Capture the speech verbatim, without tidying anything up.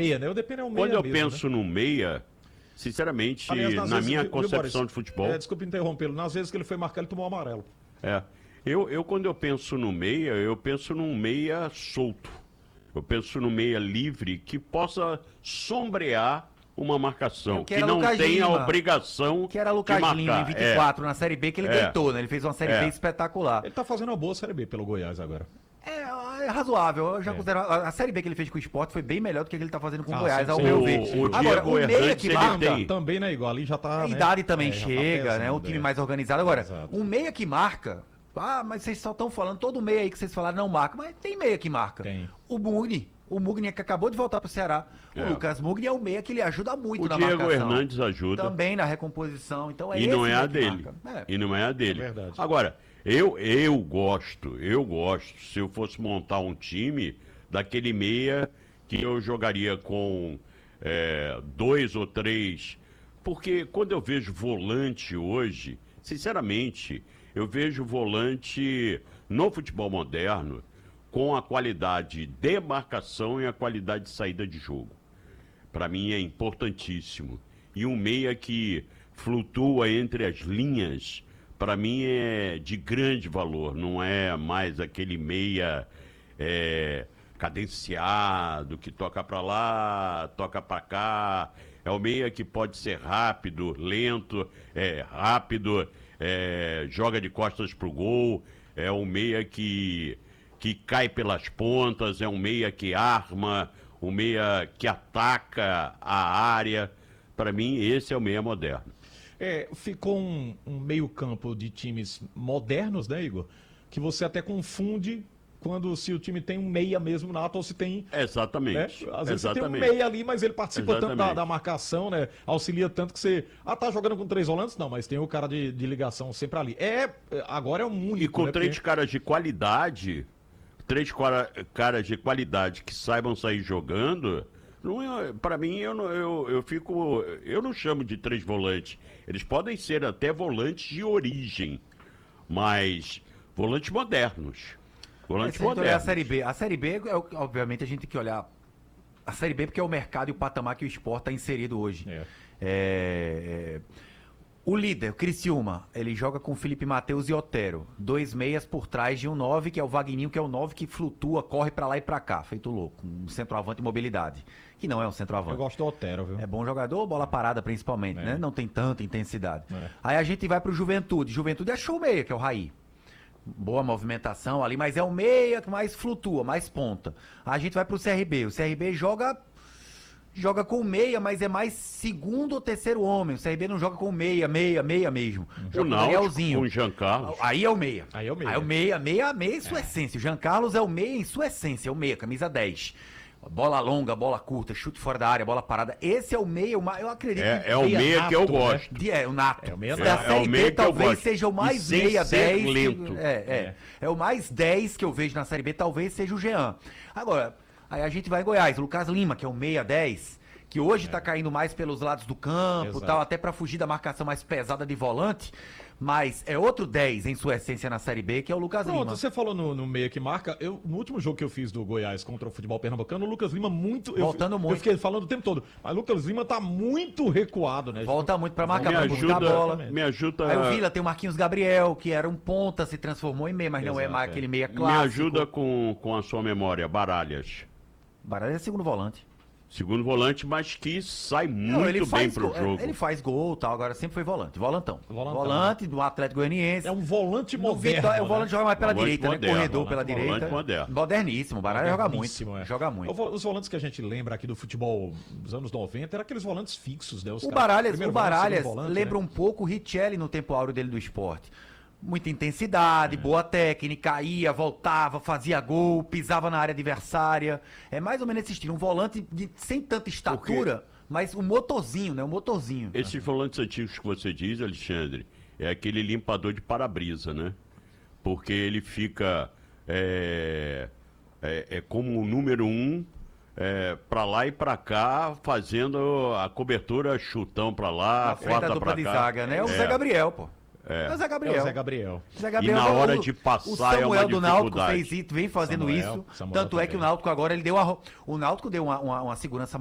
meia, né? O Depena é um meia Quando eu mesmo, penso né? num meia, sinceramente, Aliás, nas na vezes, minha viu, concepção Boris? de futebol... É, desculpa interrompê-lo. Nas vezes que ele foi marcar, ele tomou um amarelo. É, eu, eu quando eu penso no meia, eu penso num meia solto. Eu penso num meia livre que possa sombrear uma marcação, que que era não Lucas tenha a Lima. obrigação Que era de Lucas marcar. Lima em vinte e quatro, na Série B, que ele É. deitou, né? Ele fez uma Série É. B espetacular. Ele tá fazendo uma boa Série B pelo Goiás agora. É, é razoável. Eu já É. considero. A, a Série B que ele fez com o Sport foi bem melhor do que ele tá fazendo com o Ah, Goiás, sim, ao sim. meu O- ver. o Agora, Diego o meia Hernandes, que ele marca. tem- Também, né, igual ali já tá. A né? idade também É, já tá chega, pesando, né? Um time é. mais organizado. Agora, Exato. um meia que marca. Ah, mas vocês só estão falando, todo meia aí que vocês falaram não marca. Mas tem meia que marca. Tem. O Mugni. O Mugni que acabou de voltar pro Ceará. É. O Lucas Mugni é o meia que ele ajuda muito O na Diego marcação. Hernandes ajuda. Também na recomposição. Então é E esse não é meia a que dele. marca. É. E não é a dele. É verdade. Agora, eu, eu gosto, eu gosto, se eu fosse montar um time, daquele meia que eu jogaria com é, dois ou três. Porque quando eu vejo volante hoje, sinceramente, eu vejo volante no futebol moderno com a qualidade de marcação e a qualidade de saída de jogo. Para mim é importantíssimo. E um meia que flutua entre as linhas, para mim é de grande valor. Não é mais aquele meia é, cadenciado, que toca para lá, toca para cá. É o meia que pode ser rápido, lento, é, rápido, é, joga de costas pro gol. É o meia que... que cai pelas pontas, é um meia que arma, um meia que ataca a área. Para mim, esse é o meia moderno. É, ficou um, um meio-campo de times modernos, né, Igor? Que você até confunde quando se o time tem um meia mesmo nato ou se tem. Exatamente. Né? Às vezes Exatamente. você tem um meia ali, mas ele participa tanto da, Exatamente. da marcação, né? Auxilia tanto que você. Ah, tá jogando com três volantes? Não, mas tem o cara de, de ligação sempre ali. É, agora é um único. E com né? três Porque- caras de qualidade, três cara- caras de qualidade que saibam sair jogando, não é, para mim eu, não- eu, eu fico, eu não chamo de três volantes. Eles podem ser até volantes de origem, mas volantes modernos. Mas Volantes se a gente olhar a modernos. Série B, a Série B, é o- obviamente, a gente tem que olhar a Série B porque é o mercado e o patamar que o Sport está inserido hoje. É. É, é, o líder, o Criciúma, ele joga com Felipe Matheus e Otero. Dois meias por trás de um nove, que é o Vagninho, que é o nove que flutua, corre pra lá e pra cá, feito louco. Um centroavante de mobilidade. Que não é um centroavante. Eu gosto do Otero, viu? É bom jogador, bola parada principalmente, É. né? Não tem tanta intensidade. É. Aí a gente vai pro Juventude. Juventude achou o meia, que é o Raí. Boa movimentação ali, mas é o meia que mais flutua, mais ponta. A gente vai pro C R B. O C R B joga joga com meia, mas é mais segundo ou terceiro homem. O C R B não joga com meia, meia, meia mesmo. O Joga com Náutico, Danielzinho. com o Jean Carlos. Aí é o meia. Aí é o meia. Aí é o meia, meia, meia em sua essência. O Jean Carlos é o meia em sua essência, é o meia, camisa dez. Bola longa, bola curta, chute fora da área, bola parada. Esse é o meia, o ma- eu acredito. É, que é o meia que eu nato, né? gosto. de- É, o nato. É o meia Da nato. É, é Série o B meia que eu talvez gosto. seja o E mais sem meia ser dez. lento. É, é. É o mais dez que eu vejo na Série B, talvez seja o Jean. Agora, aí a gente vai em Goiás. O Lucas Lima, que é o meia dez, que hoje tá caindo mais pelos lados do campo, Exato. tal, até pra fugir da marcação mais pesada de volante. Mas é outro dez em sua essência na Série B, que é o Lucas Pronto, Lima. você falou no, no meia que marca. Eu, no último jogo que eu fiz do Goiás contra o futebol pernambucano, o Lucas Lima muito. eu- Voltando eu, muito. fiquei falando o tempo todo. Mas o Lucas Lima tá muito recuado, né? Volta muito pra marcar, Me pra buscar a ajuda, bola. me ajuda, Aí o Vila tem o Marquinhos Gabriel, que era um ponta, se transformou em meia, mas não é Exato, mais é. aquele meia me clássico. ajuda com, com a sua memória, Baralhas. Baralha é segundo volante. Segundo volante, mas que sai muito Não, ele bem faz pro gol, jogo. Ele faz gol e tal, agora sempre foi volante. Volantão. Volantão. Volante do Atlético Goianiense. É um volante No moderno. Vitória, o né? volante joga mais pela Volante direita, moderno, né? Corredor volante- pela volante direita. moderno. Moderníssimo. O Baralha joga muito. Moderníssimo, é. Joga muito. O vo- Os volantes que a gente lembra aqui do futebol dos anos noventa eram aqueles volantes fixos, né? Os O caras- Baralhas, primeiro o volante, Baralhas segundo volante, lembra né? um pouco o Richelli no tempo áureo dele do esporte. Muita intensidade, boa técnica, ia, voltava, fazia gol, pisava na área adversária. É mais ou menos esse estilo. Um volante de- sem tanta estatura, mas um motorzinho, né? Um motorzinho. Esses volantes antigos que você diz, Alexandre, é aquele limpador de para-brisa, né? Porque ele fica é, é, é como o número um, é, pra lá e pra cá, fazendo a cobertura chutão pra lá, Na frente da quarta dupla pra de cá. zaga, né? É o Zé Gabriel, pô. É o Zé É Gabriel. o Zé Gabriel. Zé E na o- hora o- de passar o é uma Samuel do Náutico dificuldade. fez isso, vem fazendo Samuel, isso. Samuel Tanto é também. que o Náutico agora ele deu a, ro- o Náutico deu uma, uma, uma segurança